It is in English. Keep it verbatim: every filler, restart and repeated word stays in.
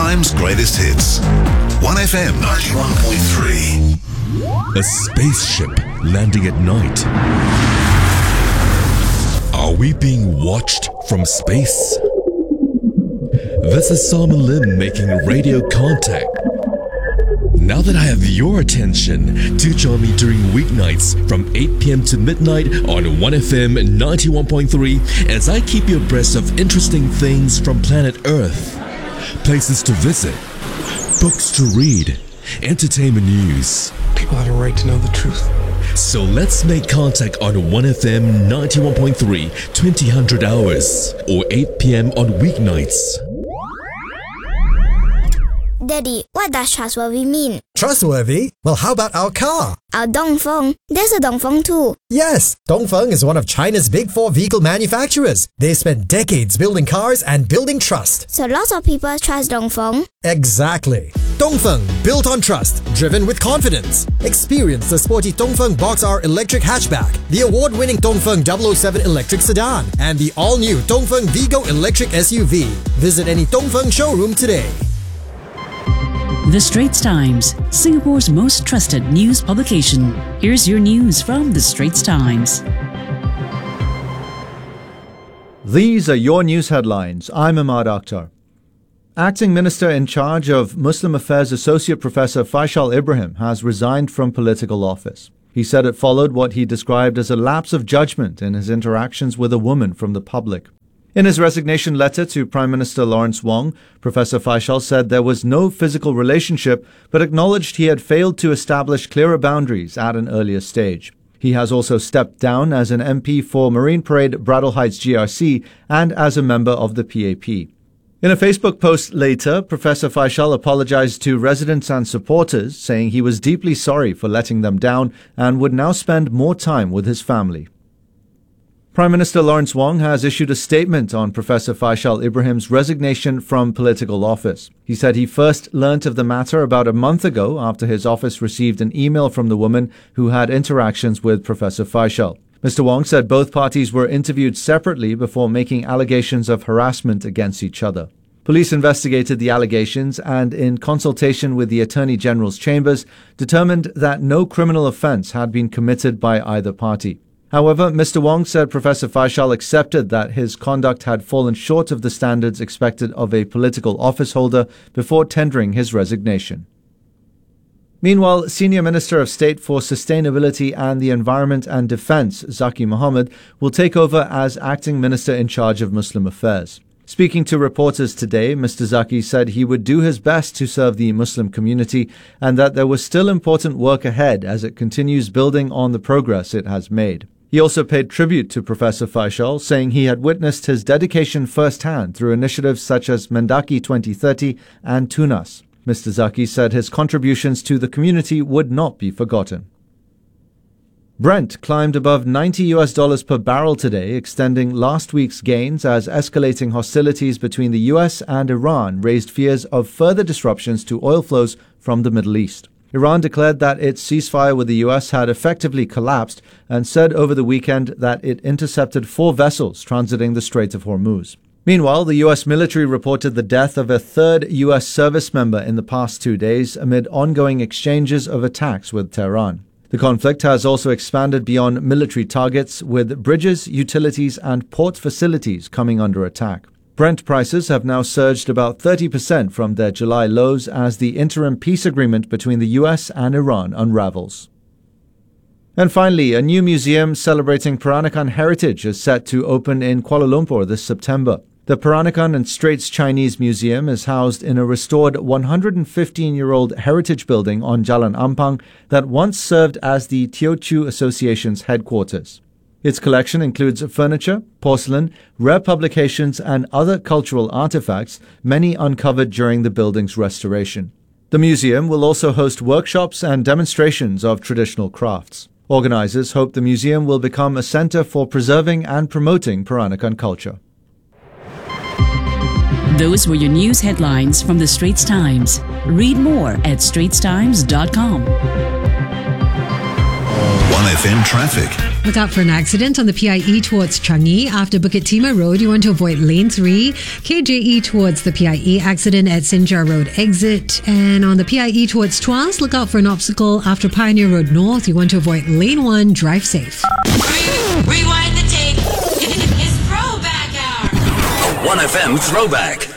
Times Greatest Hits. one F M ninety-one point three. A spaceship landing at night. Are we being watched from space? This is Simon Lim making radio contact. Now that I have your attention, do join me during weeknights from eight p.m. to midnight on one F M ninety-one point three as I keep you abreast of interesting things from planet Earth. Places to visit, books to read, entertainment news. People have a right to know the truth. So let's make contact on one F M ninety-one point three, twenty hundred hours, or eight p.m. on weeknights. Daddy, what does trustworthy mean? Trustworthy? Well, how about our car? Our Dongfeng. There's a Dongfeng too. Yes, Dongfeng is one of China's big four vehicle manufacturers. They spent decades building cars and building trust. So lots of people trust Dongfeng? Exactly. Dongfeng, built on trust, driven with confidence. Experience the sporty Dongfeng Box R electric hatchback, the award-winning Dongfeng double oh seven electric sedan, and the all-new Dongfeng Vigo electric S U V. Visit any Dongfeng showroom today. The Straits Times, Singapore's most trusted news publication. Here's your news from The Straits Times. These are your news headlines. I'm Ahmad Akhtar. Acting Minister in charge of Muslim Affairs Associate Professor Faisal Ibrahim has resigned from political office. He said it followed what he described as a lapse of judgment in his interactions with a woman from the public. In his resignation letter to Prime Minister Lawrence Wong, Professor Faisal said there was no physical relationship, but acknowledged he had failed to establish clearer boundaries at an earlier stage. He has also stepped down as an M P for Marine Parade Bradle Heights G R C and as a member of the P A P. In a Facebook post later, Professor Faisal apologized to residents and supporters, saying he was deeply sorry for letting them down and would now spend more time with his family. Prime Minister Lawrence Wong has issued a statement on Professor Faisal Ibrahim's resignation from political office. He said he first learnt of the matter about a month ago after his office received an email from the woman who had interactions with Professor Faisal. Mister Wong said both parties were interviewed separately before making allegations of harassment against each other. Police investigated the allegations and, in consultation with the Attorney General's chambers, determined that no criminal offence had been committed by either party. However, Mister Wong said Professor Faisal accepted that his conduct had fallen short of the standards expected of a political office holder before tendering his resignation. Meanwhile, Senior Minister of State for Sustainability and the Environment and Defence, Zaki Mohammed, will take over as Acting Minister in charge of Muslim Affairs. Speaking to reporters today, Mister Zaki said he would do his best to serve the Muslim community and that there was still important work ahead as it continues building on the progress it has made. He also paid tribute to Professor Faisal, saying he had witnessed his dedication firsthand through initiatives such as Mendaki twenty thirty and Tunas. Mister Zaki said his contributions to the community would not be forgotten. Brent climbed above ninety U S dollars per barrel today, extending last week's gains as escalating hostilities between the U S and Iran raised fears of further disruptions to oil flows from the Middle East. Iran declared that its ceasefire with the U S had effectively collapsed and said over the weekend that it intercepted four vessels transiting the Strait of Hormuz. Meanwhile, the U S military reported the death of a third U S service member in the past two days amid ongoing exchanges of attacks with Tehran. The conflict has also expanded beyond military targets, with bridges, utilities, and port facilities coming under attack. Brent prices have now surged about thirty percent from their July lows as the interim peace agreement between the U S and Iran unravels. And finally, a new museum celebrating Peranakan heritage is set to open in Kuala Lumpur this September. The Peranakan and Straits Chinese Museum is housed in a restored one hundred fifteen-year-old heritage building on Jalan Ampang that once served as the Teochew Association's headquarters. Its collection includes furniture, porcelain, rare publications, and other cultural artifacts, many uncovered during the building's restoration. The museum will also host workshops and demonstrations of traditional crafts. Organizers hope the museum will become a center for preserving and promoting Peranakan culture. Those were your news headlines from The Straits Times. Read more at straits times dot com. one F M traffic. Look out for an accident on the P I E towards Changi. After Bukit Timah Road, you want to avoid lane three. K J E towards the P I E accident at Sinjar Road exit. And on the P I E towards Tuas, look out for an obstacle after Pioneer Road North. You want to avoid lane one. Drive safe. Rewind the tape. It's Throwback Hour. A one F M throwback.